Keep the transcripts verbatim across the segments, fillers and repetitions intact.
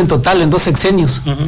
en total en dos sexenios. Uh-huh.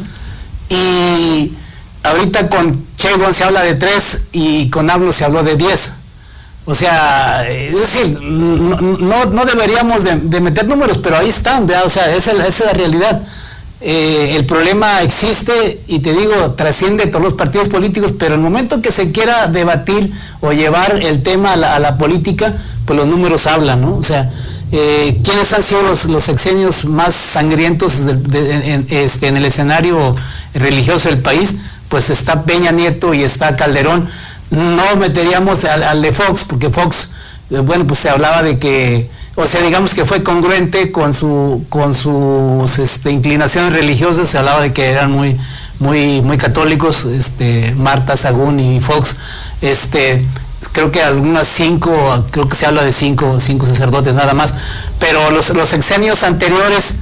Y ahorita con Sheinbaum se habla de tres y con AMLO se habló de diez. O sea, es decir, no, no, no deberíamos de, de meter números, pero ahí están, ¿verdad? O sea, esa, esa es la realidad. Eh, el problema existe y te digo, trasciende todos los partidos políticos, pero el momento que se quiera debatir o llevar el tema a la, a la política, pues los números hablan, ¿no? O sea, eh, ¿quiénes han sido los, los sexenios más sangrientos de, de, en, este, en el escenario religioso del país? Pues está Peña Nieto y está Calderón. No meteríamos al, al de Fox, porque Fox, eh, bueno, pues se hablaba de que, o sea, digamos que fue congruente con su con sus este, inclinaciones religiosas. Se hablaba de que eran muy muy muy católicos, este, Marta Sagún y Fox. Este, creo que algunas cinco, creo que se habla de cinco, cinco sacerdotes nada más. Pero los, los sexenios anteriores,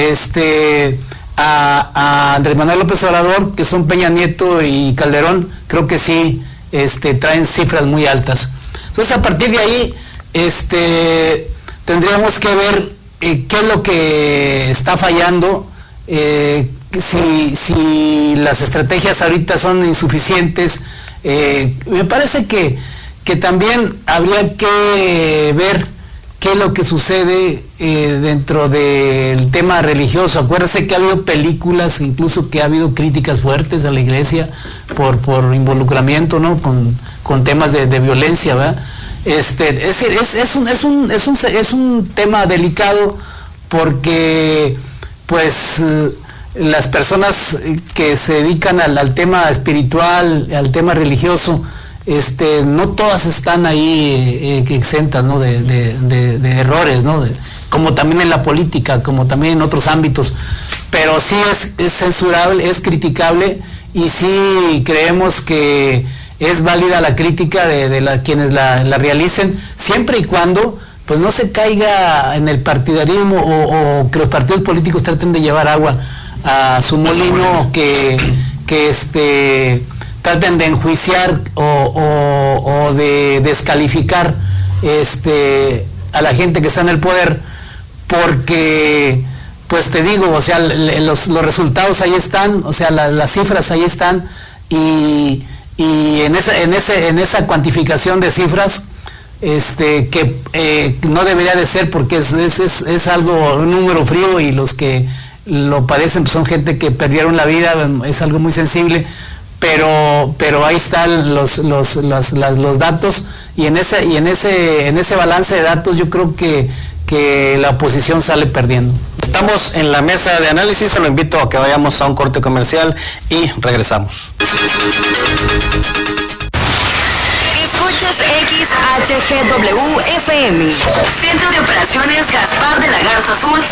este, a, a Andrés Manuel López Obrador, que son Peña Nieto y Calderón, creo que sí, este, traen cifras muy altas. Entonces, a partir de ahí, este, tendríamos que ver eh, qué es lo que está fallando, eh, si, si las estrategias ahorita son insuficientes. Eh, me parece que, que también habría que ver qué es lo que sucede eh, dentro del tema religioso. Acuérdense que ha habido películas, incluso que ha habido críticas fuertes a la iglesia por, por involucramiento, ¿no? con, con temas de, de violencia, ¿verdad? Este, es, es, es, un, es, un, es, un, es un tema delicado porque pues las personas que se dedican al, al tema espiritual, al tema religioso, este, no todas están ahí eh, exentas, ¿no? de, de, de, de errores, ¿no? De, como también en la política, como también en otros ámbitos, pero sí es, es censurable, es criticable, y sí creemos que es válida la crítica de, de la, quienes la, la realicen, siempre y cuando pues no se caiga en el partidarismo o, o que los partidos políticos traten de llevar agua a su molino, que, que este, traten de enjuiciar o, o, o de descalificar este, a la gente que está en el poder, porque pues te digo, o sea, los, los resultados ahí están, o sea, la, las cifras ahí están, y Y en esa, en ese, en esa cuantificación de cifras, este, que eh, no debería de ser, porque es, es, es, es algo, un número frío, y los que lo padecen pues son gente que perdieron la vida, es algo muy sensible, pero, pero ahí están los, los, los, las, los datos, y en ese, y en ese, en ese balance de datos yo creo que, que la oposición sale perdiendo. Estamos en la mesa de análisis, se lo invito a que vayamos a un corte comercial y regresamos. Escuchas X H G W F M, Centro de Operaciones Gaspar de la Garza Azul.